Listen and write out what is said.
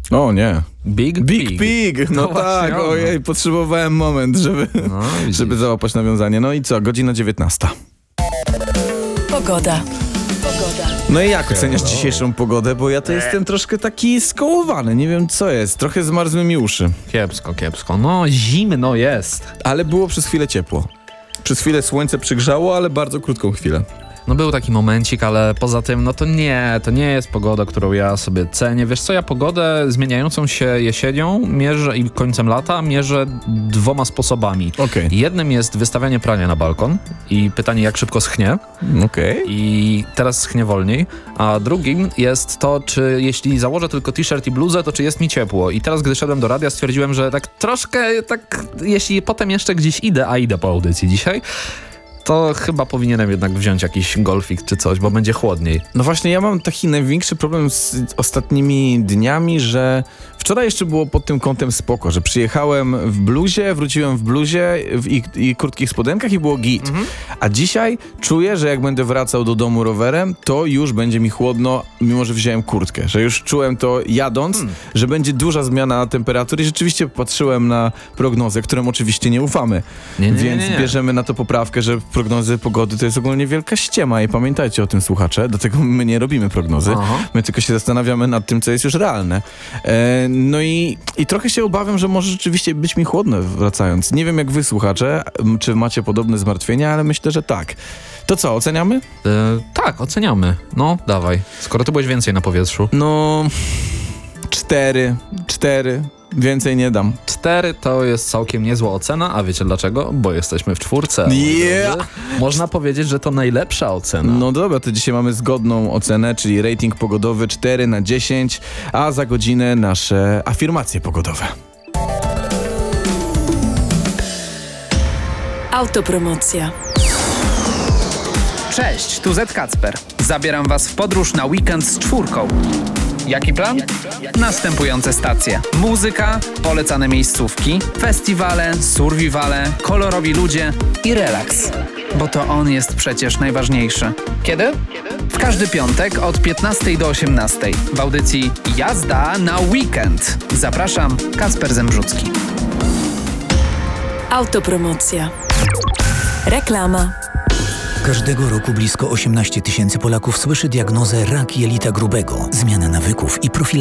O nie. Big Pig. No tak, właśnie ojej, potrzebowałem moment, żeby załapać nawiązanie. No i co, godzina 19. Pogoda. No i jak oceniasz dzisiejszą pogodę? Bo ja to jestem troszkę taki skołowany, nie wiem co jest. Trochę zmarzły mi uszy. Kiepsko. No zimno jest. Ale było przez chwilę ciepło. Przez chwilę słońce przygrzało, ale bardzo krótką chwilę. No był taki momencik, ale poza tym, no to nie jest pogoda, którą ja sobie cenię. Wiesz co, ja pogodę zmieniającą się jesienią mierzę i końcem lata mierzę 2 sposobami. Okej. Jednym jest wystawianie prania na balkon i pytanie, jak szybko schnie. Okej. I teraz schnie wolniej. A drugim jest to, czy jeśli założę tylko t-shirt i bluzę, to czy jest mi ciepło. I teraz, gdy szedłem do radia, stwierdziłem, że tak troszkę, jeśli potem jeszcze gdzieś idę, a idę po audycji dzisiaj, to chyba powinienem jednak wziąć jakiś golfik czy coś, bo będzie chłodniej. No właśnie, ja mam taki największy problem z ostatnimi dniami, że wczoraj jeszcze było pod tym kątem spoko, że przyjechałem w bluzie, wróciłem w bluzie i krótkich spodenkach i było git. A dzisiaj czuję, że jak będę wracał do domu rowerem, to już będzie mi chłodno, mimo że wziąłem kurtkę. Że już czułem to jadąc, że będzie duża zmiana temperatury i rzeczywiście patrzyłem na prognozę, którym oczywiście nie ufamy. Więc bierzemy na to poprawkę, że prognozy pogody to jest ogólnie wielka ściema i pamiętajcie o tym, słuchacze, dlatego my nie robimy prognozy, my tylko się zastanawiamy nad tym, co jest już realne. No i trochę się obawiam, że może rzeczywiście być mi chłodno wracając. Nie wiem jak wy, słuchacze, czy macie podobne zmartwienia, ale myślę, że tak. To co, oceniamy? Tak, oceniamy. No, dawaj. Skoro ty byłeś więcej na powietrzu. No... 4. Więcej nie dam. 4 to jest całkiem niezła ocena, a wiecie dlaczego? Bo jesteśmy w 4. Można powiedzieć, że to najlepsza ocena. No dobra, to dzisiaj mamy zgodną ocenę, czyli rating pogodowy 4/10, a za godzinę nasze afirmacje pogodowe. Autopromocja. Cześć, tu Z Kacper. Zabieram was w podróż na weekend z 4. Jaki plan? Następujące stacje. Muzyka, polecane miejscówki, festiwale, survivale, kolorowi ludzie i relaks. Bo to on jest przecież najważniejszy. Kiedy? W każdy piątek od 15 do 18 w audycji Jazda na weekend. Zapraszam, Kacper Zembrzucki. Autopromocja. Reklama. Każdego roku blisko 18 000 Polaków słyszy diagnozę rak jelita grubego, zmiana nawyków i profilaktyka